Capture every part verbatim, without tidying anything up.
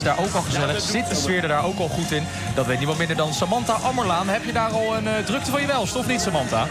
Daar ook al gezellig. Zit de sfeer er daar ook al goed in? Dat weet niemand minder dan Samantha Ammerlaan. Heb je daar al een uh, drukte van je welst, of niet, Samantha?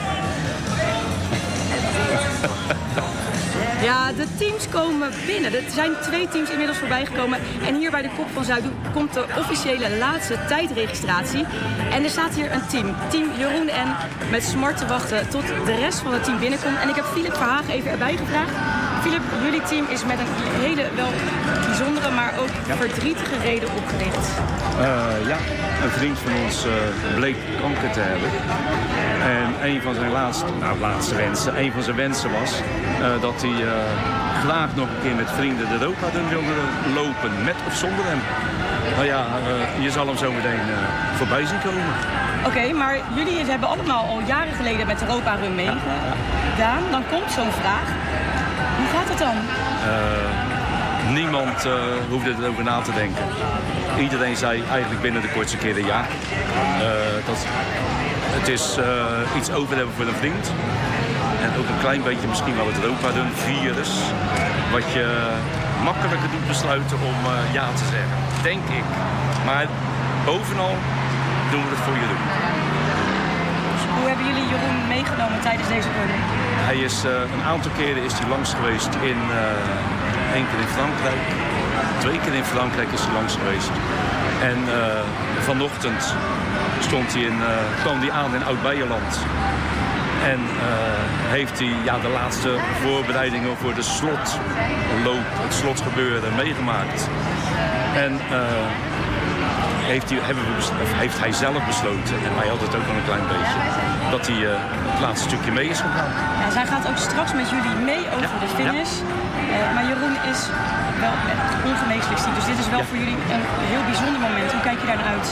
Ja, de teams komen binnen. Er zijn twee teams inmiddels voorbij gekomen. En hier bij de Kop van Zuid komt de officiële laatste tijdregistratie. En er staat hier een team. Team Jeroen en met smart te wachten tot de rest van het team binnenkomt. En ik heb Philip Verhagen even erbij gevraagd. Philip, jullie team is met een hele wel bijzondere, maar ook ja. verdrietige reden opgericht. Uh, ja, een vriend van ons uh, bleek kanker te hebben. En een van zijn laatste, nou, laatste wensen, een van zijn wensen was uh, dat hij uh, graag nog een keer met vrienden de Europa-run wilde lopen, met of zonder hem. Nou ja, uh, je zal hem zo meteen uh, voorbij zien komen. Oké, okay, maar jullie hebben allemaal al jaren geleden met de Europa-run meegedaan. Dan komt zo'n vraag. Hoe gaat het dan? Uh, niemand uh, hoefde erover na te denken. Iedereen zei eigenlijk binnen de kortste keren ja. Uh, dat, het is uh, iets over hebben voor een vriend. En ook een klein beetje misschien wel het Europa-run-virus. Wat je makkelijker doet besluiten om uh, ja te zeggen. Denk ik. Maar bovenal doen we het voor Jeroen. Hoe hebben jullie Jeroen meegenomen tijdens deze run? Hij is uh, een aantal keren is hij langs geweest in uh, één keer in Frankrijk. Twee keer in Frankrijk is hij langs geweest. En uh, vanochtend stond hij in, uh, kwam hij aan in Oud-Beijerland. En uh, heeft hij ja, de laatste voorbereidingen voor de slotloop, het slotgebeuren meegemaakt. En uh, heeft, hij, hebben we, heeft hij zelf besloten, en wij hadden het ook al een klein beetje, dat hij uh, het laatste stukje mee is gegaan. Ja, zij gaat ook straks met jullie mee over ja, de finish. Ja. Uh, maar Jeroen is wel ongeneeslijk ziek, dus dit is wel ja. voor jullie een heel bijzonder moment. Hoe kijk je daar naar uit?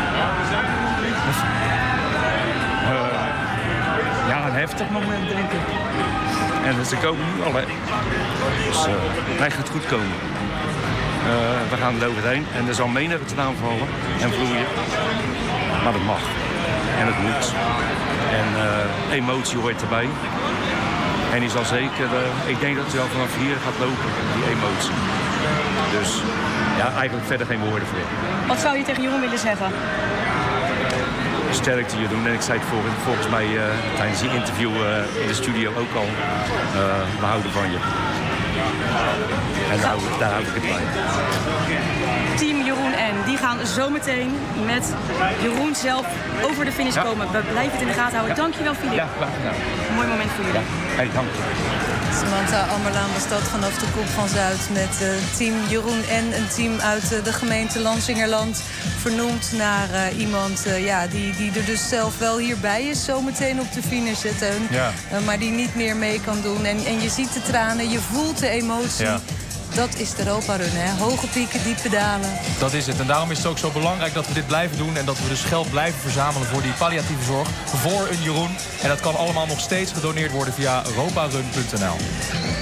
Uh, ja, een heftig moment, denk ik. En ze komen nu al, hè. Dus uh, hij gaat goed komen. Uh, we gaan er overheen en er zal menige te aanvallen en vloeien. Maar dat mag. En het moet. En uh, emotie hoort erbij. En die zal zeker, uh, ik denk dat hij wel vanaf hier gaat lopen, die emotie. Dus ja, eigenlijk verder geen woorden voor. Wat zou je tegen Jeroen willen zeggen? Sterkte Jeroen. En ik zei het volgens, volgens mij uh, tijdens die interview uh, in de studio ook al. Uh, we houden van je. En daar, daar hou ik het bij. Team Jeroen en die gaan zometeen met Jeroen zelf over de finish ja. komen. We blijven het in de gaten houden. Ja. Dankjewel, Filip. Ja, graag gedaan. Een mooi moment voor jullie. Ja. Hey, dank je. Samantha Ammerlaan was dat vanaf de Kop van Zuid met uh, team Jeroen en een team uit uh, de gemeente Lansingerland. Vernoemd naar uh, iemand uh, ja, die, die er dus zelf wel hierbij is, zometeen op de finish, Teun. Ja. Uh, maar die niet meer mee kan doen. En, en je ziet de tranen, je voelt de emotie. Ja. Dat is de Europa-run, hè? Hoge pieken, diepe dalen. Dat is het. En daarom is het ook zo belangrijk dat we dit blijven doen. En dat we dus geld blijven verzamelen voor die palliatieve zorg. Voor een Jeroen. En dat kan allemaal nog steeds gedoneerd worden via europarun punt n l.